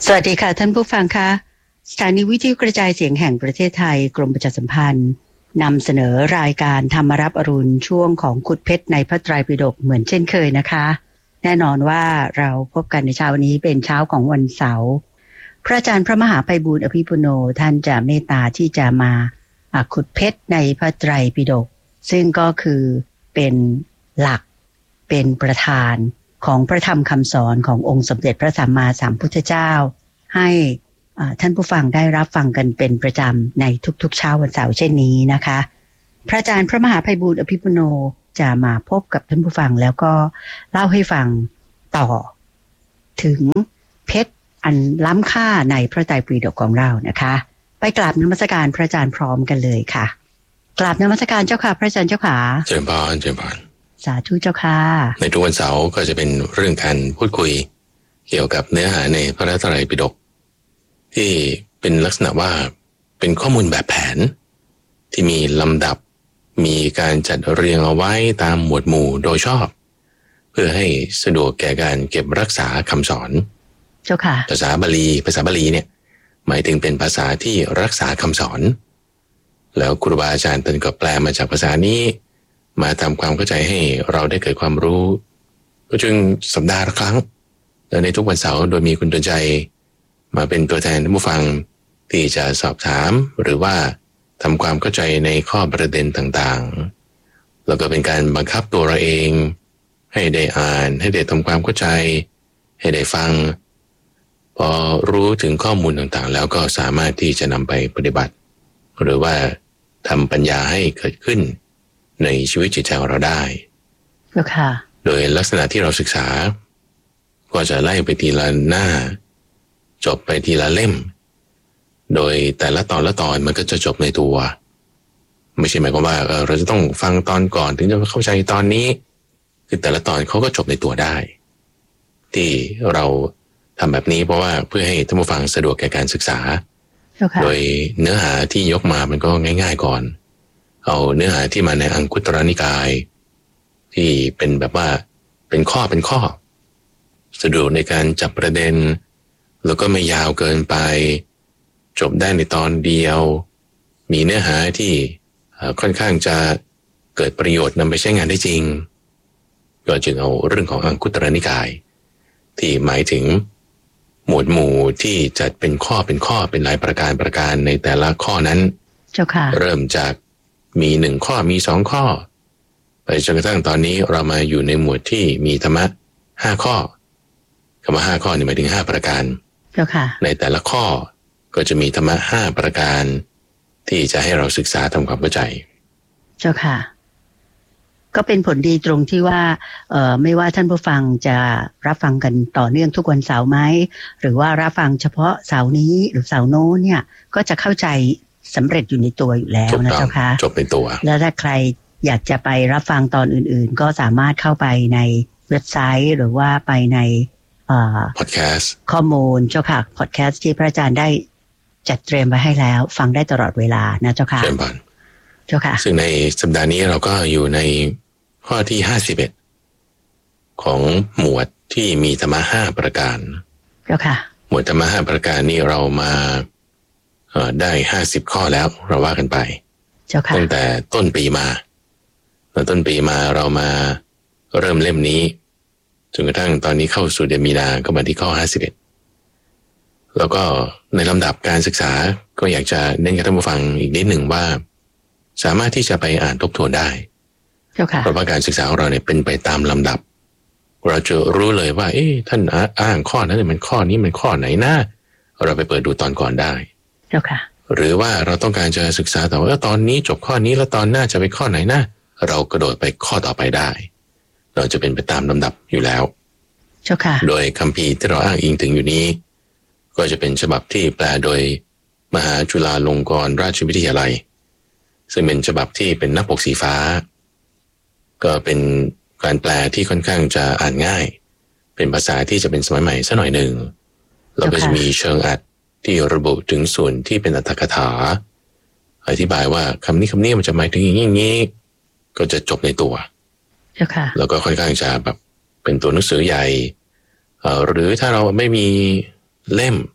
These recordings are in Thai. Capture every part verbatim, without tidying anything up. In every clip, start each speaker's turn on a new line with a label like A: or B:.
A: สวัสดีค่ะท่านผู้ฟังคะสถานีวิทยุกระจายเสียงแห่งประเทศไทยกรมประชาสัมพันธ์นำเสนอรายการธรรมรับอรุณช่วงของขุดเพชรในพระไตรปิฎกเหมือนเช่นเคยนะคะแน่นอนว่าเราพบกันในเช้าวันนี้เป็นเช้าของวันเสาร์พระอาจารย์พระมหาไพบูลย์อภิปุโนท่านจะเมตตาที่จะมาขุดเพชรในพระไตรปิฎกซึ่งก็คือเป็นหลักเป็นประธานของพระธรรมคำสอนขององค์สมเด็จพระสัมมาสัมพุทธเจ้าให้ท่านผู้ฟังได้รับฟังกันเป็นประจำในทุกๆเช้าวันเสาร์เช่นนี้นะคะพระอาจารย์พระมหาไพบูลย์อภิปุโนจะมาพบกับท่านผู้ฟังแล้วก็เล่าให้ฟังต่อถึงเพชรอันล้ำค่าในพระไตรปิฎกของเรานะคะไปกราบนมัสการพระอาจารย์พร้อมกันเลยค่ะกราบนมัสการเจ้าค่ะพระอาจารย์เจ้าค่ะ
B: เจริญพรเจริญพร
A: สาธุเจ้าค่ะ
B: ในทุกวันเสาร์ก็จะเป็นเรื่องการพูดคุยเกี่ยวกับเนื้อหาในพระไตรปิฎกที่เป็นลักษณะว่าเป็นข้อมูลแบบแผนที่มีลำดับมีการจัดเรียงเอาไว้ตามหมวดหมู่โดยชอบเพื่อให้สะดวกแก่การเก็บรักษาคำสอน
A: เจ้าค่ะ
B: ภาษาบาลีภาษาบาลีเนี่ยหมายถึงเป็นภาษาที่รักษาคำสอนแล้วครูบาอาจารย์ท่านก็แปลมาจากภาษานี้มาทำความเข้าใจให้เราได้เกิดความรู้ก็จึงสัปดาห์ละครั้งและในทุกวันเสาร์โดยมีคุณเตือนใจมาเป็นตัวแทนท่านผู้ฟังที่จะสอบถามหรือว่าทำความเข้าใจในข้อประเด็นต่างๆแล้วก็เป็นการบังคับตัวเราเองให้ได้อ่านให้ได้ทำความเข้าใจให้ได้ฟังพอรู้ถึงข้อมูลต่างๆแล้วก็สามารถที่จะนำไปปฏิบัติหรือว่าทำปัญญาให้เกิดขึ้นในชีวิตจิตใจของเราได้
A: ค่ะ
B: โดยลักษณะที่เราศึกษาก็จะไล่ไปทีละหน้าจบไปทีละเล่มโดยแต่ละตอนละตอนมันก็จะจบในตัวไม่ใช่หมายความว่าเออเราจะต้องฟังตอนก่อนถึงจะเข้าใจตอนนี้คือแต่ละตอนเขาก็จบในตัวได้ที่เราทำแบบนี้เพราะว่าเพื่อให้ท่านผู้ฟังสะดวกแก่การศึกษา
A: okay.
B: โดยเนื้อหาที่ยกมามันก็ง่ายๆก่อนเอาเนื้อหาที่มาในอังคุตรนิกายที่เป็นแบบว่าเป็นข้อเป็นข้อสะดวกในการจับประเด็นแล้วก็ไม่ยาวเกินไปจบได้ในตอนเดียวมีเนื้อหาที่ค่อนข้างจะเกิดประโยชน์นำไปใช้งานได้จริงก็จึงเอาเรื่องของอังคุตรนิกายที่หมายถึงหมวดหมู่ที่จัดเป็นข้อเป็นข้อเป็นหลายประการประการในแต่ละข้อนั้น
A: เจ้าค่ะ
B: เริ่มจากมีหนึ่งข้อมีสองข้อไปจนกระทั่งตอนนี้เรามาอยู่ในหมวดที่มีธรรมะห้าข้อคำว่าห้าข้อนี่หมายถึงห้าประการ
A: เจ้าค่ะ
B: ในแต่ละข้อก็จะมีธรรมะห้าประการที่จะให้เราศึกษาทำความเข้าใจ
A: เจ้าค่ะก็เป็นผลดีตรงที่ว่าเอ่อไม่ว่าท่านผู้ฟังจะรับฟังกันต่อเนื่องทุกวันเสาร์ไหมหรือว่ารับฟังเฉพาะเสาร์นี้หรือเสาร์โน้นเนี่ยก็จะเข้าใจสำเร็จอยู่ในตัวอยู่แล้วนะเจ้าค่ะ
B: จบในตัว
A: แล้วถ้าใครอยากจะไปรับฟังตอนอื่นๆก็สามารถเข้าไปในเว็บไซต์หรือว่าไปใน
B: พอดแคสต์
A: ข้อมูลเจ้าค่ะพอดแคสต์ที่พระอาจารย์ได้จัดเตรียมไว้ให้แล้วฟังได้ตลอดเวลานะเจ้าค่ะ
B: เชิญบาน
A: เจ้าค่ะ
B: ซึ่งในสัปดาห์นี้เราก็อยู่ในข้อที่ห้าสิบเอ็ดของหมวดที่มีธรรมะห้าประการ
A: เจ้าค่ะ
B: หมวดธรรมะห้าประการนี้เรามาเอ่อได้ห้าสิบข้อแล้วเราว่ากันไป
A: เจ้าค่ะ
B: ตั้งแต่ต้นปีมาแล้วต้นปีมาเรามาเริ่มเล่มนี้จนกระทั่งตอนนี้เข้าสู่เดือนมีนาก็มาที่ข้อห้าสิบเอ็ดแล้วก็ในลำดับการศึกษาก็อยากจะเน้นกับท่านผู้ฟังอีกนิดหนึ่งว่าสามารถที่จะไปอ่านทบทวนได้เพราะว่าการศึกษาของเราเนี่ยเป็นไปตามลำดับเราจะรู้เลยว่าเอ๊ะท่านอ้างข้อนั้นมันข้อนี้มันข้อไหนนะเราไปเปิดดูตอนก่อนได้หรือว่าเราต้องการจะศึกษาต่อว่าตอนนี้จบข้อนี้แล้วตอนหน้าจะไปข้อไหนนะเรากระโดดไปข้อต่อไปได้เราจะเป็นไปตามลำดับอยู่แล้ว
A: เจ้าค่ะ
B: โดยคัมภีร์ที่เราอ้างอิงถึงอยู่นี้ก็จะเป็นฉบับที่แปลโดยมหาจุฬาลงกรณราชวิทยาลัยซึ่งเป็นฉบับที่เป็นหน้าปกสีฟ้าก็เป็นการแปลที่ค่อนข้างจะอ่านง่ายเป็นภาษาที่จะเป็นสมัยใหม่สักหน่อยหนึ่งแล้วก็จะมีเชิงอัดที่ระบุถึงส่วนที่เป็นอรรถกถาอธิบายว่าคำนี้คำนี้มันจะหมายถึงอย่างนี้ก็จะจบในตัวแล้วก็ค่อนข้างจะแบบเป็นตัวหนังสือใหญ่หรือถ้าเราไม่มีเล่ม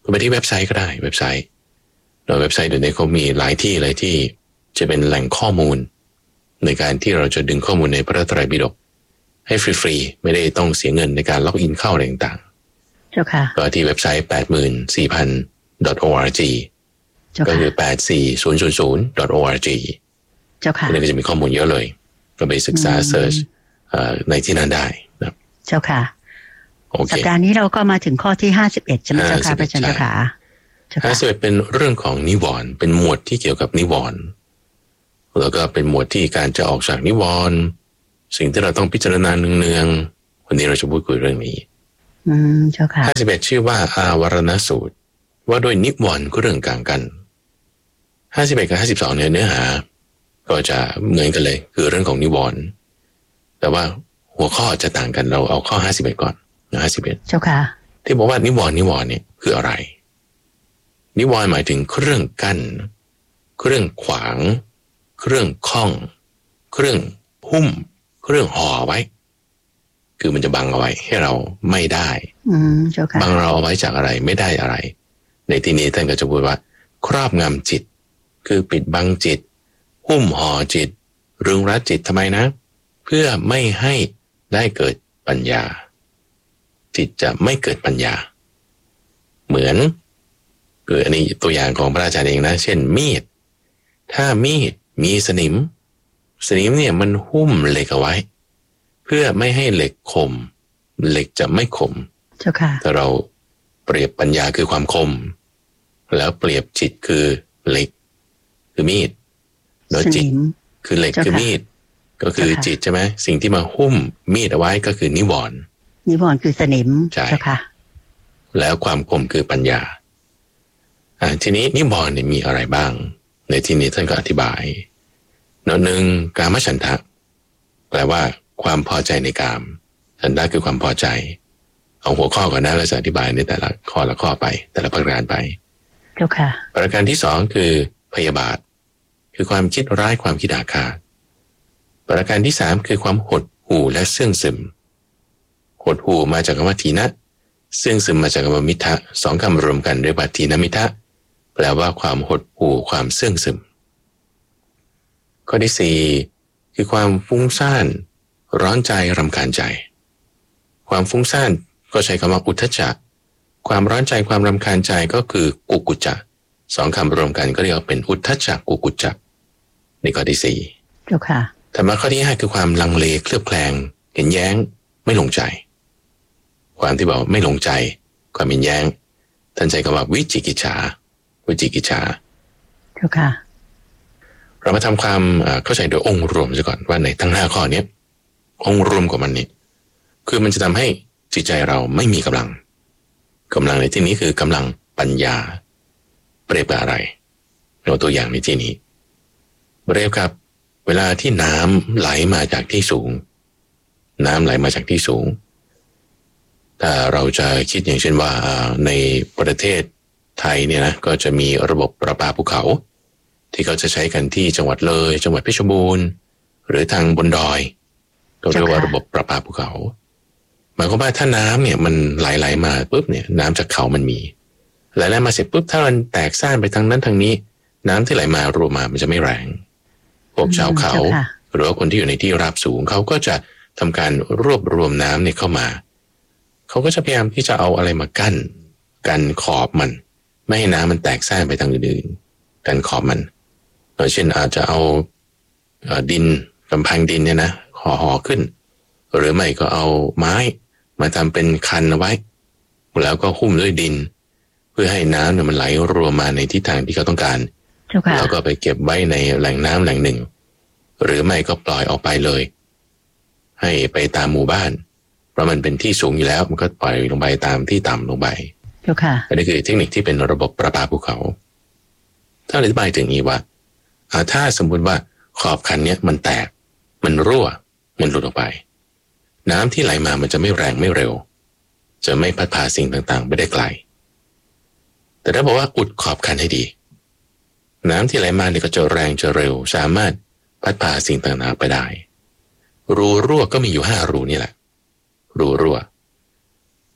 B: ก็ไปที่เว็บไซต์ก็ได้เว็บไซต์โดยเว็บไซต์เดี๋ยวนี้เขามีหลายที่เลยที่จะเป็นแหล่งข้อมูลในการที่เราจะดึงข้อมูลในพระไตรปิฎกให้ฟรีๆไม่ได้ต้องเสียเงินในการล็อกอินเข้าอะไรต่างๆเจ้าค่ะก็ที่เว็บไซต์ แปดหมื่นสี่พัน .org ก็คือ แปดสี่ศูนย์ศูนย์ศูนย์ .org เจ้าค่ะนี่ก็จะมีข้อมูลเยอะเลยก็ไปศึกษาเสิร์ชในที่นั้นได้นะ
A: เจ้าค่ะสัปดาห์นี้เราก็มาถึงข้อที่ห้าสิบเอ็ดใช่ไหมเจ้าค่ะพระอาจารย์เจ้าค่ะ
B: ห้าสิบเอ็ดเป็นเรื่องของนิวรณ์เป็นหมวดที่เกี่ยวกับนิวรณ์แล้วก็เป็นหมวดที่การจะออกจากนิวรณ์สิ่งที่เราต้องพิจารณาเนืองๆวันนี้เราจะพูดคุยเรื่องนี้
A: อืมเจ้าค่ะ
B: ห้าสิบเอ็ดชื่อว่าอาวรณสูตรว่าโดยนิวรณ์ก็เรื่องกลางกันห้าสิบเอ็ดกับห้าสิบสองเนี่ยเนื้อหาก็จะเหมือนกันเลยคือเรื่องของนิวรณ์แต่ว่าหัวข้อจะต่างกันเราเอาข้อห้าสิบเอ็ดก่อนนะห้าสิบเอ็ด
A: เจ้าค่ะ
B: ที่บอกว่านิวรณ์นิวรณ์เนี่ยคืออะไรนิวรณ์หมายถึงเครื่องกั้นเครื่องขวางเครื่องข้องเครื่องหุ้มเครื่องห่อไว้คือมันจะบังเอาไว้ให้เราไม่ได้บังเราเอาไว้จากอะไรไม่ได้อะไรในที่นี้ท่านก็จะพูดว่าครอบงำจิตคือปิดบังจิตหุ้มห่อจิตรึงรัดจิตทำไมนะเพื่อไม่ให้ได้เกิดปัญญาจิตจะไม่เกิดปัญญาเหมือนคืออันนี้ตัวอย่างของพระอาจารย์เองนะเช่นมีดถ้ามีดมีสนิมสนิมเนี่ยมันหุ้มเหล็กเอาไว้เพื่อไม่ให้เหล็กคมเหล็กจะไม่คม
A: เจ้าค่ะ
B: ถ้าเราเปรียบปัญญาคือความคมแล้วเปรียบจิตคือเหล็กคือมีดแล้วจิตคือเหล็กคือมีดก็คือจิตใช่ไหมสิ่งที่มาหุ้มมีดเอาไว้ก็คือนิวรณ์
A: นิวรณ์คือสนิม
B: ใช่ค่ะแล้วความคมคือปัญญาอ่าทีนี้นิวรณ์เนี่ยมีอะไรบ้างในที่นี้ท่านก็อธิบายหนึ่งหนึ่งกามฉันทะแปลว่าความพอใจในกามฉันทะคือความพอใจเอาหัวข้อก่อนนะแล้วจะอธิบายในแต่ละข้อละข้อไปแต่ละประการไป
A: เจ้าค่ะ
B: ประการที่สองคือพยาบาทคือความคิดร้ายความคิดอาฆาตประการที่สามคือความหดหู่และเสื่องซึมหดหู่มาจากคำว่าทีนะเสื่องซึมมาจากคำว่ามิทะสองคำรวมกันเรียกว่าทีนมิทะแปลว่าความหดหู่ความเสื่องซึมข้อที่สี่คือความฟุ้งซ่านร้อนใจรำคาญใจความฟุ้งซ่านก็ใช้คำว่าอุทธัจจะความร้อนใจความรำคาญใจก็คือกุกุจจะสองคำรวมกันก็เรียกว่าเป็นอุทธัจจะกุกุจจะนี่ข้อที่สี่
A: เจ้าค่ะ
B: ธรรมะข้อที่ห้าคือความลังเลเคลือบแคลงเห็นแย้งไม่ลงใจความที่บอกไม่ลงใจความเห็นแย้งท่านใช้คำว่าวิจิกิจฉาวิจิกิจฉา
A: เจ้าค่ะ
B: เรามาทำความเข้าใจโดยองค์รวมซะก่อนว่าในทั้งห้าข้อนี้องค์รวมของมันนี่คือมันจะทำให้จิตใจเราไม่มีกำลังกำลังในที่นี้คือกำลังปัญญาเปรียบกับอะไรเอาตัวอย่างในที่นี้เปรียบกับเวลาที่น้ำไหลมาจากที่สูงน้ำไหลมาจากที่สูงถ้าเราจะคิดอย่างเช่นว่าในประเทศไทยเนี่ยนะก็จะมีระบบประปาภูเขาที่เขาจะใช้กันที่จังหวัดเลยจังหวัดเพชรบูรณ์หรือทางบนดอยก็เรียกว่าระบบประปาภูเขาหมายความว่าถ้าน้ำเนี่ยมันไหลไหลมาปุ๊บเนี่ยน้ำจากเขามันมีไหลไหลมาเสร็จปุ๊บถ้ามันแตกซ่านไปทางนั้นทางนี้น้ำที่ไหลมารวมมามันจะไม่แรงพวกชาวเขาหรือว่าคนที่อยู่ในที่ราบสูงเขาก็จะทำการรวบรวมน้ำเนี่ยเข้ามาเขาก็จะพยายามที่จะเอาอะไรมากั้นกันขอบมันไม่ให้น้ำมันแตกซ่านไปทางอื่นๆกันขอบมันเช่นอาจจะเอาดินกำแพงดินเนี่ยนะห่อห่อขึ้นหรือไม่ก็เอาไม้มาทำเป็นคันเอาไว้แล้วก็หุ้มด้วยดินเพื่อให้น้ำเนี่ยมันไหลรวมมาในทิศทางที่เขาต้องการแล้วก็ไปเก็บไว้ในแหล่งน้ำแหล่งหนึ่งหรือไม่ก็ปล่อยออกไปเลยให้ไปตามหมู่บ้านเพราะมันเป็นที่สูงอยู่แล้วมันก็ปล่อยลงไปตามที่ต่ำลงไปอันนี้คือเทคนิคที่เป็นระบบประปาภูเขาถ้าอธิบายถึงนี้ว่าถ้าสมมุติว่าขอบคันเนี้ยมันแตกมันรั่วมันหลุดออกไปน้ำที่ไหลมามันจะไม่แรงไม่เร็วจะไม่พัดพาสิ่งต่างๆไปได้ไกลแต่ถ้าบอกว่าอุดขอบคันให้ดีน้ำที่ไหลมาเนี่ยก็จะแรงจะเร็วสามารถพัดพาสิ่งต่างๆไปได้รูรั่วก็มีอยู่ห้ารูนี่แหละรูรั่ว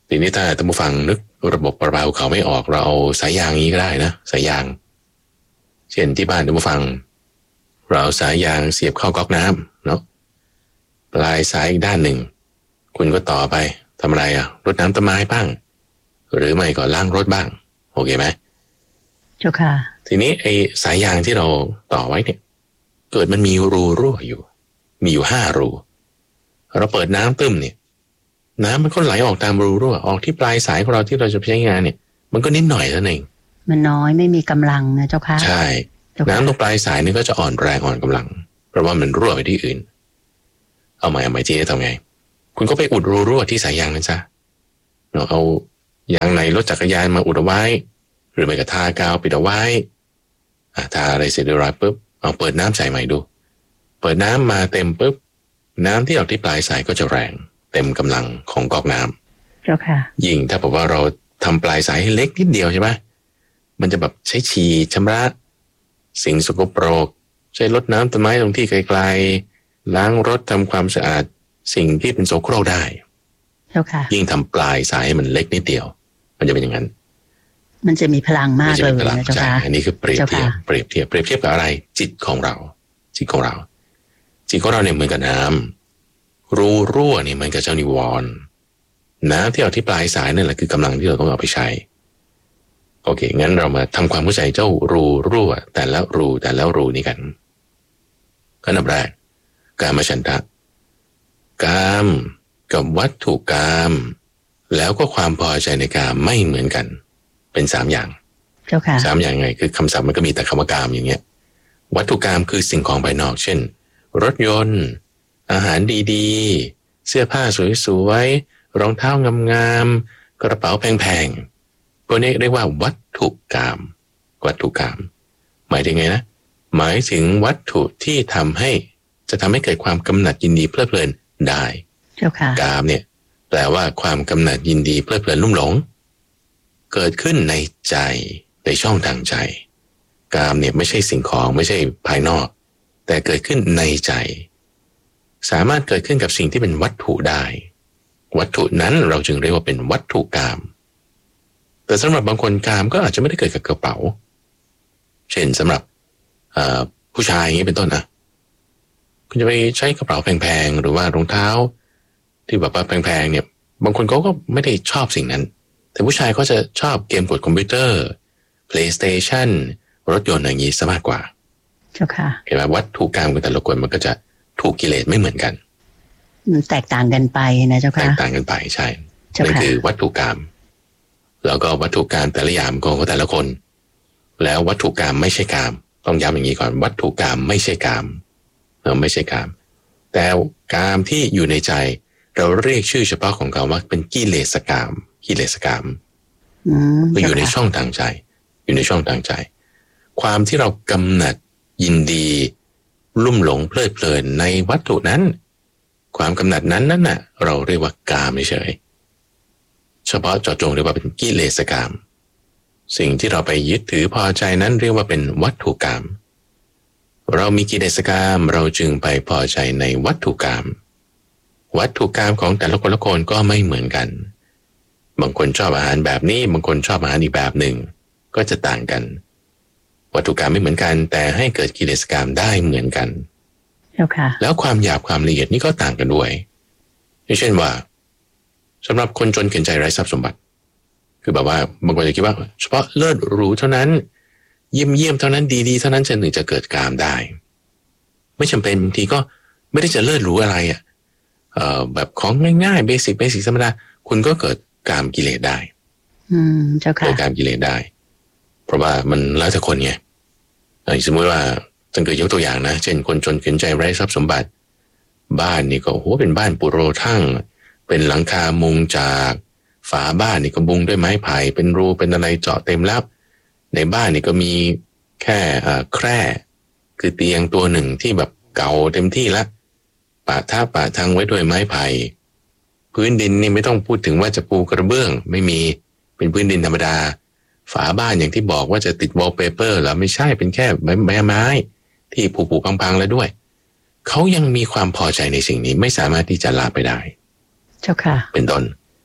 B: ทีนี้ถ้าท่านผู้ฟังนึกระบบประปาภูเขาไม่ออกเราเอาสายยางนี้ก็ได้นะสายยางเช่นที่บ้านท่านผู้ฟังเราเอาสายยางเสียบเข้าก๊อกน้ำเนาะปลายสายอีกด้านหนึ่งคุณก็ต่อไปทำอะไรอ่ะรดน้ำต้นไม้บ้างหรือไม่ก็ล้างรถบ้างโอเคไหม
A: เจ้าค่ะ
B: ทีนี้ไอ้สายยางที่เราต่อไว้เนี่ยเกิดมันมีรูรั่วอยู่มีอยู่ห้ารูเราเปิดน้ำตึ้มเนี่ยน้ำมันก็ไหลออกตามรูรั่วออกที่ปลายสายของเราที่เราจะใช้งานเนี่ยมันก็นิดหน่อยเท่านั้นเอง
A: มันน้อยไม่มีกำลังนะเจ้าค่ะ
B: ใช่น้ำตรงปลายสายนี่ก็จะอ่อนแรงอ่อนกำลังเพราะว่ามันรั่วไปที่อื่นเอาใหม่เอาใหม่ที่จะทำไงคุณก็ไปอุดรูรั่วที่สายยางนั้นซะเราเอายางในรถจักรยานมาอุดเอาไว้หรือไม่ก็ทากาวปิดเอาไว้อ่ะทาอะไรเสร็จเรียบร้อยปุ๊บเอาเปิดน้ำใส่ใหม่ดูเปิดน้ำมาเต็มปุ๊บน้ำที่ออกที่ปลายสายก็จะแรงเต็มกำลังของก๊อกน้
A: ำเจ้าค่ะ
B: ยิ่งถ้าบอกว่าเราทำปลายสายให้เล็กนิดเดียวใช่ไหมมันจะแบบใช้ฉีดชำระสิ่งสกปรกใช้รดน้ำต้นไม้ตรงที่ไกลๆล้างรถทำความสะอาดสิ่งที่เป็นโสโครกได้
A: เจ้าค่ะ
B: ยิ่งทำปลายสายให้มันเล็กนิดเดียวมันจะเป็นอย่างนั้น
A: มันจะมีพลังมากเลยนะเจ้าค่ะ
B: อันนี้คือเปรียบเทียบเปรียบเทียบเปรียบเทียบกับอะไรจิตของเราจิตของเราจิตของเราเนี่ยเหมือนกับน้ำรูรั่วเนี่ยเหมือนกับเจ้านิวรณ์น้ำที่เอาที่ปลายสายนั่นแหละคือกำลังที่เราต้องเอาไปใช้โอเคงั้นเรามาทำความเข้าใจเจ้ารูรั่วแต่ละรูแต่ละรูนี้กันขั้นดับแรกกามฉันทะกามกับวัตถุกามแล้วก็ความพอใจในกามไม่เหมือนกันเป็นสามอย่าง
A: เจ้าค่ะ
B: สามอย่างไงคือคำศัพท์มันก็มีแต่คำว่ากามอย่างเงี้ยวัตถุกามคือสิ่งของภายนอกเช่นรถยนต์อาหารดีๆเสื้อผ้าสวยๆรองเท้างามๆกระเป๋าแพงๆพวกนี้เรียกว่าวัตถุกามวัตถุกามหมายถึงไงนะหมายถึงวัตถุที่ทำให้จะทำให้เกิดความกำหนัดยินดีเพลิดเพลินได้
A: เจ้าค่ะ
B: กามเนี่ยแปลว่าความกำหนัดยินดีเพลิดเพลินลุ่มหลงเกิดขึ้นในใจในช่องทางใจกามเนี่ยไม่ใช่สิ่งของไม่ใช่ภายนอกแต่เกิดขึ้นในใจสามารถเกิดขึ้นกับสิ่งที่เป็นวัตถุได้วัตถุนั้นเราจึงเรียกว่าเป็นวัตถุกามแต่สำหรับบางคนกามก็อาจจะไม่ได้เกิดกับกระเป๋าเช่นสำหรับผู้ชายอย่างนี้เป็นต้นนะคุณจะไปใช้กระเป๋าแพงๆหรือว่ารองเท้าที่แบบว่าแพงๆเนี่ยบางคนเขาก็ไม่ได้ชอบสิ่งนั้นแต่ผู้ชายก็จะชอบเกมกดคอมพิวเตอร์ PlayStation รถยนต์อย่างนี้ซะมากกว่า
A: เจ้าค่ะ
B: เห็นไหมวัตถุกามของแต่ละคนมันก็จะถูกกิเลสไม่เหมือนกัน
A: มันแตกต่างกันไปนะเจ้าค่ะ
B: แตกต่างกันไปใช่นั่นคือวัตถุกามแล้วก็วัตถุกามแต่ละอย่างของแต่ละคนแล้ววัตถุกามไม่ใช่กามต้องย้ำอย่างนี้ก่อนวัตถุกามไม่ใช่กามเราไม่ใช่กามแต่กามที่อยู่ในใจเราเรียกชื่อเฉพาะของเขาว่าเป็นกิเลสกามกิเลสกามคืออยู่ในช่องทางใจอยู่ในช่องทางใจความที่เรากำหนัดยินดีลุ่มหลงเพลิดเพลินในวัตถุนั้นความกำหนัดนั้นนั่นน่ะเราเรียกว่ากามเฉยเฉพาะเจาะจงเรียกว่าเป็นกิเลสกามสิ่งที่เราไปยึดถือพอใจนั้นเรียกว่าเป็นวัตถุกามเรามีกิเลสกามเราจึงไปพอใจในวัตถุกามวัตถุกามของแต่ละคนละคนก็ไม่เหมือนกันบางคนชอบอาหารแบบนี้บางคนชอบอาหารอีกแบบหนึ่งก็จะต่างกันวัตถุกรรมไม่เหมือนกันแต่ให้เกิดกิเลสกรรมได้เหมือนกันแล้วความหยาบความละเอียดนี่ก็ต่างกันด้วยเช่นว่าสำหรับคนจนเข็นใจไร้ทรัพย์สมบัติคือแบบว่าบางคนจะคิดว่าเฉพาะเลิศหรูเท่านั้นเยี่ยมเยี่ยมเท่านั้นดีๆเท่านั้นจะถึงจะเกิดกามได้ไม่จำเป็นบางทีก็ไม่ได้จะเลิศหรูอะไรอ่ะเอ่อแบบของง่ายๆเบสิกเบสิกธรรมดาคุณก็เกิดกามกิเลสได้
A: อืมเจ้าค่ะ
B: เกิดกามกิเลสได้เพราะว่ามันแล้วแต่คนไงสมมติว่าตั้งเกิดยกตัวอย่างนะเช่นคนจนเข็นใจไร้ทรัพย์สมบัติบ้านนี่ก็โอ้โหเป็นบ้านปุโรทั่งเป็นหลังคามุงจากฝาบ้านนี่ก็มุงด้วยไม้ไผ่เป็นรูเป็นอะไรเจาะเต็มแล้วในบ้านนี่ก็มีแค่แคร่คือเตียงตัวหนึ่งที่แบบเก่าเต็มที่ละปะท่าปะทางไว้ด้วยไม้ไผ่พื้นดินนี่ไม่ต้องพูดถึงว่าจะปูกระเบื้องไม่มีเป็นพื้นดินธรรมดาฝาบ้านอย่างที่บอกว่าจะติดวอลเปเปอร์แล้วไม่ใช่เป็นแค่ใบไม้ไม้ที่ผุๆพังๆแล้วด้วยเขายังมีความพอใจในสิ่งนี้ไม่สามารถที่จะละไปได้
A: เจ้าค่ะ
B: เป็นต้น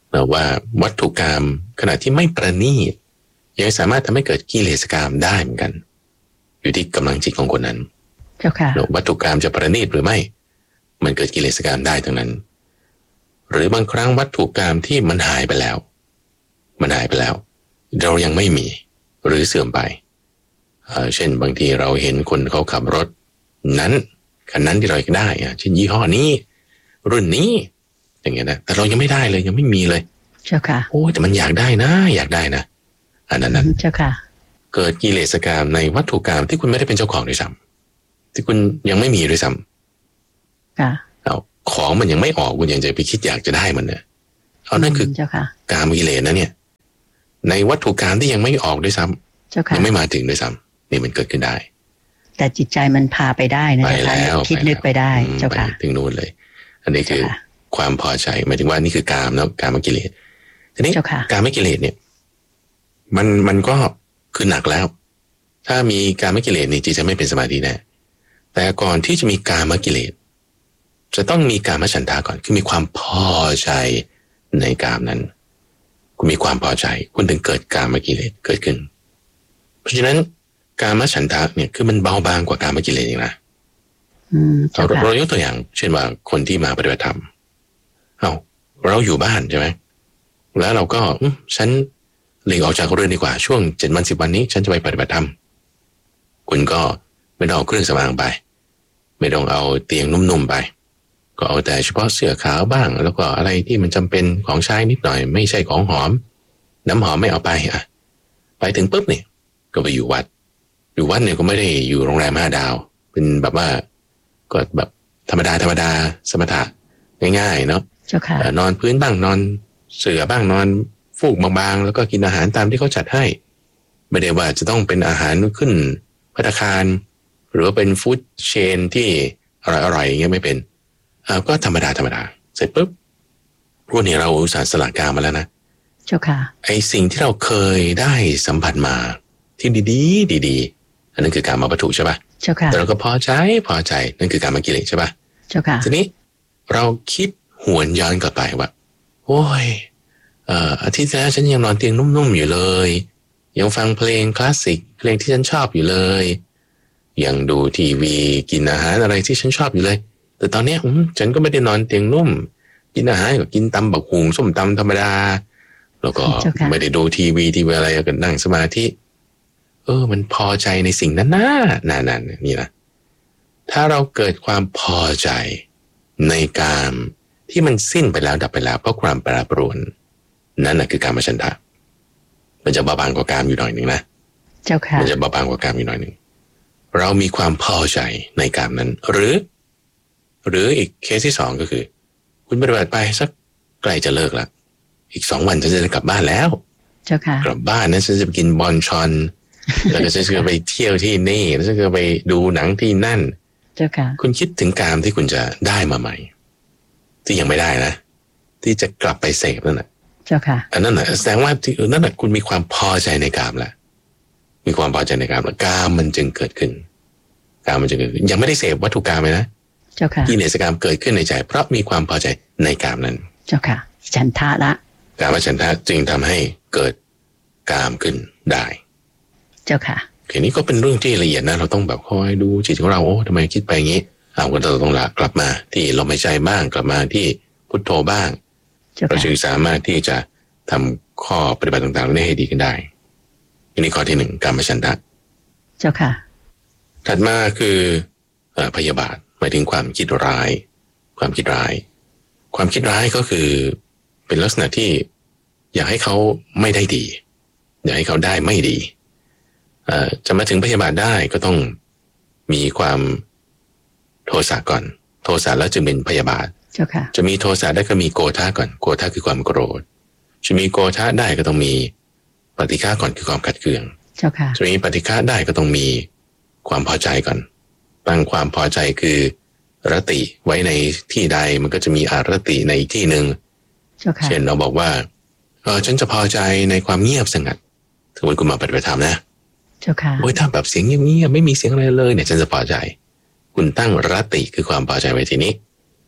B: เราว่าวัตถุกรรมขณะที่ไม่ประณีตยังสามารถทำให้เกิดกิเลสกรรมได้เหมือนกันอยู่ที่กำลังจิตของคนนั้น
A: เจ้าค่ะ
B: วัตถุกรรมจะประณีตหรือไม่มันเกิดกิเลสกรรมได้ทั้งนั้นหรือบางครั้งวัตถุกรรมที่มันหายไปแล้วมันหายไปแล้วเรายังไม่มีหรือเสื่อมไปเช่นบางทีเราเห็นคนเขาขับรถนั้นคันนั้นที่เราอยากได้เช่นยี่ห้อนี้รุ่นนี้อย่างเงี้ยนะแต่เรายังไม่ได้เลยยังไม่มีเลย
A: เจ้าค่ะ
B: โอ้แต่มันอยากได้นะอยากได้นะอันนั้นนั้น
A: เจ้าค่ะ
B: เกิดกิเลสกรรมในวัตถุกรรมที่คุณไม่ได้เป็นเจ้าของด้วยซ้ำที่คุณยังไม่มีด้วยซ้ำ
A: ค่ะ
B: เอาของมันยังไม่ออกคุณยังจะไปคิดอยากจะได้มันเนี่ยเอานั่นคือกามกิเลสนะเนี่ยในวัตถุกรรมที่ยังไม่ออกด้วยซ้ำยังไม่มาถึงด้วยซ้ำนี่มันเกิดขึ้นได้
A: แต่จิตใจมันพาไปได้นะ
B: ไปแล้ว
A: คิดนึกไปได้เจ้าค่ะ
B: ถึงนู่นเลยอันนี้คือความพอใจหมายถึงว่านี่คือกามแล้วกามกิเลสทีนี้กามกิเลสเนี่ยมันมันก็คือหนักแล้วถ้ามีกามกิเลสนี่จิตจะไม่เป็นสมาธิแน่แต่ก่อนที่จะมีกามกิเลสจะต้องมีกามฉันทะก่อนคือมีความพอใจในกามนั้นคุณมีความพอใจคุณถึงเกิดกามกิเลสเกิดขึ้นเพราะฉะนั้นกามฉันทะเนี่ยคือมันเบาบางกว่ากามกิเลสเองนะเราเรายกตัวอย่างเช่นว่าคนที่มาปฏิบัติธรรมเอาเราอยู่บ้านใช่ไหมแล้วเราก็ฉันหลีกออกจากเรือนดีกว่าช่วงเจ็ดวันสิบวันนี้ฉันจะไปปฏิบัติธรรมคุณก็ไม่ต้องเอาเครื่องสำอางไปไม่ต้องเอาเตียงนุ่มๆไปก็เอาแต่เฉพาะเสื้อขาวบ้างแล้วก็อะไรที่มันจำเป็นของใช้นิดหน่อยไม่ใช่ของหอมน้ำหอมไม่เอาไปอ่ะไปถึงปุ๊บเนี่ยก็ไปอยู่วัดอยู่วัดเนี่ยก็ไม่ได้อยู่โรงแรมห้าดาวเป็นแบบว่าก็แบบธรรมดาธรรมดาสมถะง่ายๆเนาะนอนพื้นบ้างนอนเสื่อบ้างนอนฟูกบางๆแล้วก็กินอาหารตามที่เขาจัดให้ไม่ได้ว่าจะต้องเป็นอาหารขึ้นภัตตาคารหรือว่าเป็นฟู้ดเชนที่อร่อยๆอย่างเงี้ยไม่เป็นอ่าก็ธรรมดาธรรมดาเสร็จปุ๊บพวกนี้เราอุตส่าห์สละกามมาแล้วนะ
A: เจ้าค่ะ
B: ไอสิ่งที่เราเคยได้สัมผัสมาที่ดีๆดีๆอันนั้นคือการมาวัตถุใช่ป่ะ
A: เจ้าค่ะ
B: แต่เราก็พอใจพอใจนั่นคือการมากิเลสใช่ป่ะ
A: เจ้าค่ะ
B: ทีนี้เราคิดหวนย้อนกลับไปว่าโอ้ยเอ่ออาทิตย์แล้วฉันยังนอนเตียงนุ่มๆอยู่เลยยังฟังเพลงคลาสสิกเพลงที่ฉันชอบอยู่เลยยังดูทีวีกินอาหารอะไรที่ฉันชอบอยู่เลยแต่ตอนนี้ฉันก็ไม่ได้นอนเตียงนุ่มกินอาหารก็กินตำบักหุ่งส้มตำธรรมดาแล้วก็ไม่ได้ดูทีวีทีวีอะไรก็นั่งสมาธิเออมันพอใจในสิ่งนั้นนะนานๆนี่นะถ้าเราเกิดความพอใจในกามที่มันสิ้นไปแล้วดับไปแล้วเพราะความแปรปรวนนั่นแหละคือกามฉันทะมันจะเบาบางกว่ากามอยู่หน่อยนึงนะ
A: เจ้าค่ะ
B: มันจะเบาบางกว่ากามอยู่หน่อยนึงเรามีความพอใจในกามนั้นหรือหรืออีกเคสที่สองก็คือคุณปฏิบัติไปสักใกล้จะเลิกละอีกสองวันฉันจะกลับบ้านแล้ว
A: เจ้าค่ะ
B: กลับบ้านนั้นฉันจะไปกินบอนชอนแล้วก็ฉันจะไปเที่ยวที่นี่แล้วฉันจะไปดูหนังที่นั่น
A: เจ้าค่ะ
B: คุณคิดถึงกามที่คุณจะได้มาใหม่ที่ยังไม่ได้นะที่จะกลับไปเสพนั่นแหละ
A: เจ้าค่ะ
B: อันนั้นน่ะแสดงว่าที่นั่นน่ะคุณมีความพอใจในกามแล้วมีความพอใจในกามแล้วกามมันจึงเกิดขึ้นกามมันจึงเกิดขึ้นยังไม่ได้เสพวัตถุกามเลยนะ
A: เจ้าค่ะ
B: กิเลสกามเกิดขึ้นในใจเพราะมีความพอใจในกามนั้น
A: เจ้าค่ะฉันทะละ
B: กามฉันทะจึงทำให้เกิดกามขึ้นได้
A: เจ้าค่ะ
B: ทีนี้ก็เป็นเรื่องที่ละเอียดนะเราต้องแบบคอยดูจิตของเราโอ้ทำไมคิดไปอย่างนี้เอาก็เราต้องละกลับมาที่ลมหายใจบ้างกลับมาที่พุทโธบ้างเราจึงสามารถที่จะทำข้อปฏิบัติต่างๆนี้ให้ดีขึ้นได้อันนี้ข้อที่หนึ่งกามฉันทะ
A: เจ้าค่ะ
B: ถัดมาคือพยาบาทหมายถึงความคิดร้ายความคิดร้ายความคิดร้ายก็คือเป็นลักษณะที่อยากให้เขาไม่ได้ดีอยากให้เขาได้ไม่ดีจะมาถึงพยาบาทได้ก็ต้องมีความโทสะก่อนโทสะแล้วจึงเป็นพยาบาทจะมีโทสะได้ก็มีโกธาก่อนโกธาคือความโกรธจะมีโกธาได้ก็ต้องมีปฏิฆาก่อนคือความขัดเคืองจะมีปฏิฆาได้ก็ต้องมีความพอใจก่อนตั้งความพอใจคือรติไว้ในที่ใดมันก็จะมีอารติในอีกที่หนึ่งเช่นเราบอกว่าเออฉันจะพอใจในความเงียบสงัดสมมติคุณมาปฏิบัติธรรมนะโอ้ยถ้าแบบเสียงเงียบๆไม่มีเสียงอะไรเลยเนี่ยฉันจะพอใจคุณตั้งรติคือความพอใจไว้ทีนี้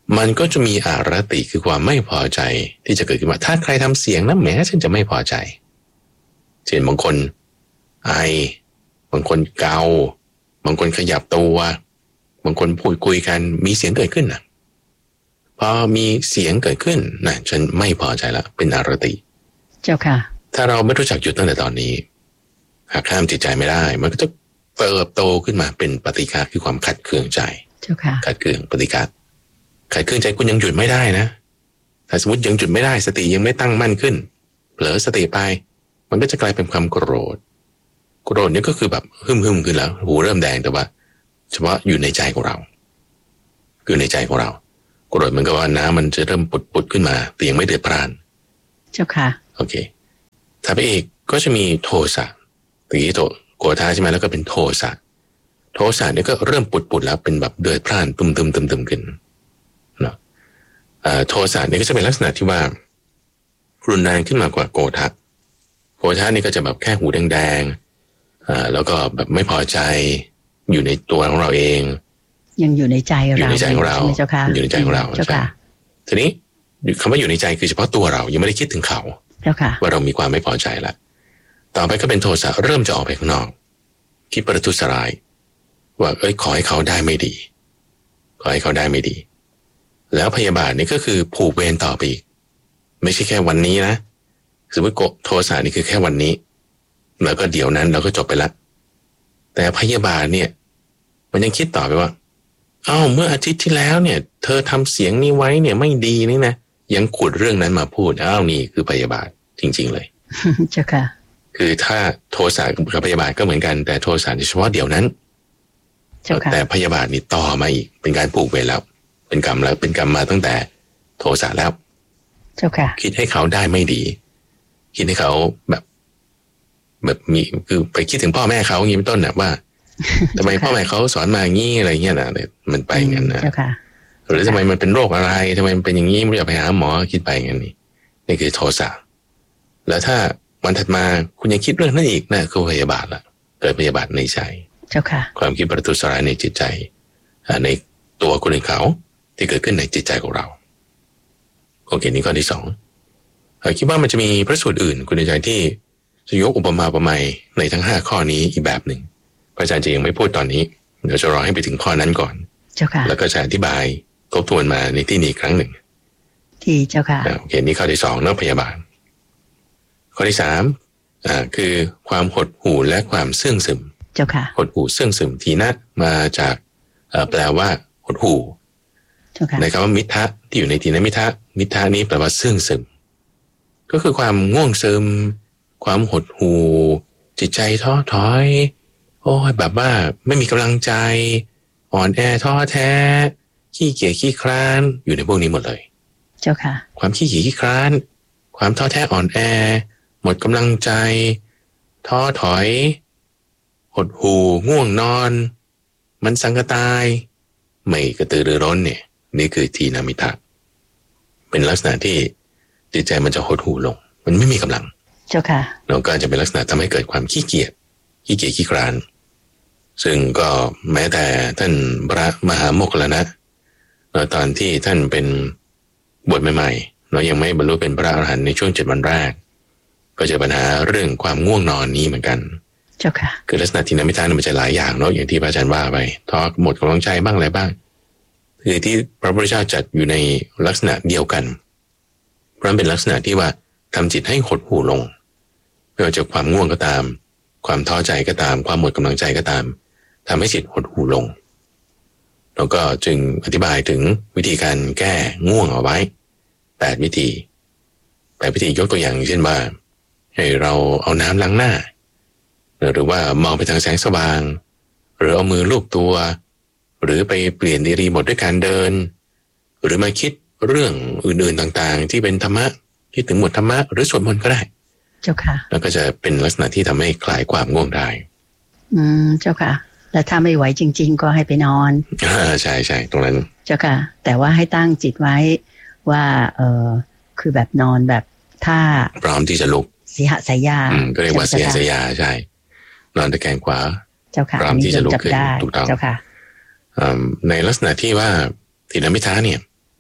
B: มันก็จะมีอารติคือความไม่พอใจที่จะเกิดขึ้นมาถ้าใครทำเสียงนะแหมฉันจะไม่พอใจเช่นบางคนไอบางคนเกาบางคนขยับตัวบางคนพูดคุยกันมีเสียงเกิดขึ้นนะพอมีเสียงเกิดขึ้นนะฉันไม่พอใจละเป็นอารติ
A: เจ้าค่ะ
B: ถ้าเราไม่รู้จักหยุดตั้งแต่ตอนนี้หากห้ามจิตใจไม่ได้มันก็จะเติบโตขึ้นมาเป็นปฏิฆะคือความขัดเคืองใจ
A: เจ้าค่ะ
B: ขัดเคืองปฏิฆะขัดเคืองใจคุณยังหยุดไม่ได้นะถ้าสมมติยังหยุดไม่ได้สติยังไม่ตั้งมั่นขึ้นเผลอสติไปมันก็จะกลายเป็นความโกรธโกรธนี่ก็คือแบบหึมหึมขึ้นแล้วหูเริ่มแดงแต่ว่าเฉพาะอยู่ในใจของเราคือในใจของเราโกรธมันก็ว่าน้ำมันจะเริ่มปุดๆขึ้นมาแต่ยังไม่เดือดพร่าน
A: เจ้าค่ะ
B: โอเคถ้าไปอีกก็จะมีโทสะตะกี้โทโกรธใช่ไหมแล้วก็เป็นโทสะโทสะนี่ก็เริ่มปุดๆแล้วเป็นแบบเดือดพร่านตุ่มๆๆๆขึ้นเนาะโทสะนี่ก็จะเป็นลักษณะที่ว่ารุนแรงขึ้นมากว่าโกรธะโกรธะนี่ก็จะแบบแค่หูแดงๆอ่าแล้วก็แบบไม่พอใจอยู่ในตัวของเราเอง
A: ยังอยู่ในใจเรา
B: อยู่ในใจของเรา
A: อยู่
B: ในใจของเราใช่ทีนี้คำว่าอยู่ในใจคือเฉพาะตัวเรายังไม่ได้คิดถึงเขาว่าเรามีความไม่พอใจละต่อไปก็เป็นโทสะเริ่มจะออกไปข้างนอกคิดประทุษร้ายว่าเอ้ยขอให้เขาได้ไม่ดีขอให้เขาได้ไม่ดีแล้วพยาบาทนี่ก็คือผูกเวรต่อไปอีกไม่ใช่แค่วันนี้นะสมมติโทสะนี่คือแค่วันนี้แล้วก็เดี๋ยวนั้นเราก็จบไปละแต่พยาบาทเนี่ยมันยังคิดต่อไปว่าอ้าวเมื่ออาทิตย์ที่แล้วเนี่ยเธอทำเสียงนี้ไว้เนี่ยไม่ดีนี่นะยังขุดเรื่องนั้นมาพูดอ้าวนี่คือพยาบาทจริงๆเลย
A: เจ้าค่ะ
B: คือถ้าโทสะกับพยาบาทก็เหมือนกันแต่โทสะเฉพาะเดี๋ยวนั้นแต่พยาบาทนี่ต่อมาอีกเป็นการปลูกเวรแล้วเป็นกรรมแล้วเป็นกรรมมาตั้งแต่โทสะแล้ว
A: เจ้าค่ะ
B: คิดให้เขาได้ไม่ดีคิดให้เขาแบบแบบมีคือไปคิดถึงพ่อแม่เขาอย่างนี้เป็นต้นนะว่าทำไมพ่อแม่เขาสอนมาอย่างนี้อะไรเงี้ยนะมันไปงั้นนะหรือทำไมมันเป็นโรคอะไรทำไมมันเป็นอย่างนี้ไม่อยากไปหาหมอคิดไปงั้นนี่นี่คือโทสะแล้วถ้าวันถัดมาคุณยังคิดเรื่องนั้นอีกนะคือพยาบาทละเกิดพยาบาทในใจ
A: เจ้าค่ะ
B: ความคิดประทุษร้ายในจิตใจในตัวคนอื่นเขาที่เกิดขึ้นในจิตใจของเราโอเคนี่ข้อที่สองคิดว่ามันจะมีพระสูตรอื่นคุณในใจที่จะยกอุปมาอุปไมยในทั้งห้าข้อนี้อีกแบบหนึ่งพระอาจารย์จะยังไม่พูดตอนนี้เดี๋ยวจะรอให้ไปถึงข้อนั้นก่อน
A: เจ้าค่ะ
B: แล้วก็จะอธิบายทบทวนมาในที่นี้ครั้งหนึ่ง
A: ที่เจ้าค่ะ
B: โอเคนี่ข้อที่สองนอกพยาบาทข้อที่สามอ่าคือความหดหู่และความเสื่องซึม
A: เจ้าค่ะ
B: หดหู่เสื่องซึมทีนะมาจากเอ่อแปลว่าหดหู่ในคำว่ามิทะที่อยู่ในทีนะมิทะมิทะนี้แปลว่าเสื่องซึมก็คือความง่วงซึมความหดหู่จิตใจท้อถอยโอ้ยแบบว่าไม่มีกำลังใจอ่อนแอท้อแท้ขี้เกียจขี้คร้านอยู่ในพวกนี้หมดเลย
A: เจ้าค่ะ
B: ความขี้เกียจขี้คร้านความท้อแท้อ่อนแอหมดกำลังใจท้อถอยหดหู่ง่วงนอนมันสังกตายไม่กระตือรือร้นเนี่ยนี่คือทีนามิทะเป็นลักษณะที่จิตใจมันจะหดหู่ลงมันไม่มีกำลัง
A: เจ้าค่ะ
B: แล้วก็จะเป็นลักษณะทำให้เกิดความขี้เกียจขี้เกียจขี้คร้านซึ่งก็แม้แต่ท่านพระมหาโมคคัลลานะตอนที่ท่านเป็นบวชใหม่ๆเรายังไม่บรรลุเป็นพระอรหันต์ในช่วงเจ็ดวันแรกก็เจอปัญหาเรื่องความง่วงนอนนี้เหมือนกัน
A: เจ้าค่ะ
B: คือลักษณะทีนามิทะมันจะหลายอย่างเนาะอย่างที่พระอาจารย์ว่าไปท้อหมดกำลังใจบ้างอะไรบ้างคือที่พระพุทธเจ้าจัดอยู่ในลักษณะเดียวกันเพราะมันเป็นลักษณะที่ว่าทำจิตให้หดหู่ลงไม่ว่าจะความง่วงก็ตามความท้อใจก็ตามความหมดกำลังใจก็ตามทำให้จิตหดหู่ลงแล้วก็จึงอธิบายถึงวิธีการแก้ง่วงเอาไว้แปดวิธีแปดวิธียกตัวอย่างเช่นว่าให้เราเอาน้ำล้างหน้าหรือว่ามองไปทางแสงสว่างหรือเอามือลูบตัวหรือไปเปลี่ยนอิริยาบถด้วยการเดินหรือมาคิดเรื่องอื่นๆต่างๆที่เป็นธรรมะคิดถึงบทธรรมะหรือสวดมนต์ก็ได้
A: เจ้าค่ะ
B: แล้วก็จะเป็นลักษณะที่ทำให้คลายความง่วงได้
A: อืมเจ้าค่ะแล้วถ้าไม่ไหวจริงๆก็ให้ไปนอน
B: อ่าใช่ใช่ตรงนั้น
A: เจ้าค่ะแต่ว่าให้ตั้งจิตไว้ว่าเออคือแบบนอนแบบถ้า
B: พร้อมที่จะลุก
A: สีหสายยา
B: ก็เรียกว่าสีหสายยาใช่นอนตะแคงขวา
A: เจ้าค่ะ
B: พร้อมที่จะลุกขึ้นถูกต้อง
A: เจ้าค่ะ
B: ในลักษณะที่ว่าทีนามิทะเนี่ย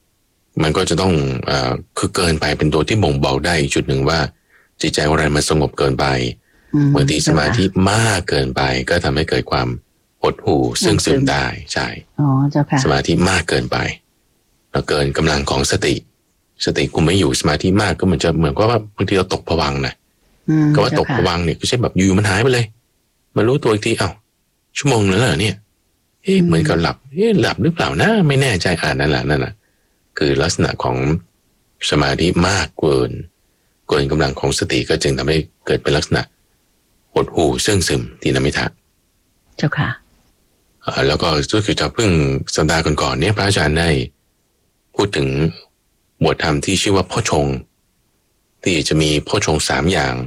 B: มันก็จะต้องเอ่อคือเกินไปเป็นตัวที่บ่งบอกได้อีกจุดหนึ่งว่าจิตใจของเรามันสงบเกินไปบางทีสมาธิมากเกินไปก็ทำให้เกิดความหดหู่ซึ่งซึมได้ใช่
A: อ๋อเจ้าค่ะ
B: สมาธิมากเกินไปแล้วเกินกำลังของสติสติคุมไม่อยู่สมาธิมากก็มันจะเหมือนกับว่าบางทีเราตกผวังค์นะก็ว่าตกผวังค์เนี่ยก็ใช่แบบอยู่มันหายไปเลยมารู้ตัวอีกทีเอ้าชั่วโมงนึงแล้วเนี่ยเอ๊ะเหมือนกับหลับเอ๊ะหลับหรือเปล่านะไม่แน่ใจอ่านนั่นแหละนั่นแหละคือลักษณะของสมาธิมากเกินเกินกำลังของสติก็จึงทำให้เกิดเป็นลักษณะหดหู่ซึ่งซึมทีนมิทะ
A: เจ้าค่ะ
B: แล้วก็ก็คือจะเพิ่งสัปดาห์ก่อนๆเนี่ยพระอาจารย์ได้พูดถึงบทธรรมที่ชื่อว่าพ่อชงที่จะมีพ่อชงสามอย่าง